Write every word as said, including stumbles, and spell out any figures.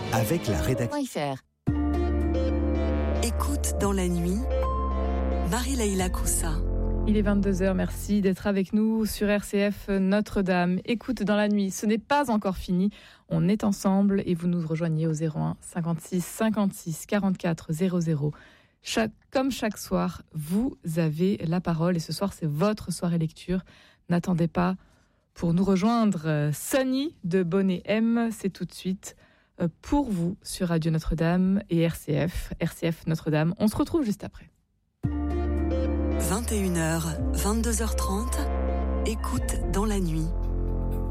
avec la rédaction. Écoute dans la nuit, Marie-Laïla Coussa. Il est vingt-deux heures, merci d'être avec nous sur R C F Notre-Dame. Écoute dans la nuit, ce n'est pas encore fini. On est ensemble et vous nous rejoignez au zéro un cinquante-six cinquante-six quarante-quatre zéro zéro. Chaque, comme chaque soir, vous avez la parole et ce soir c'est votre soirée lecture. N'attendez pas pour nous rejoindre. Sunny de Bonnet M, c'est tout de suite pour vous sur Radio Notre-Dame et R C F, R C F Notre-Dame. On se retrouve juste après. vingt et une heures, vingt-deux heures trente, écoute dans la nuit.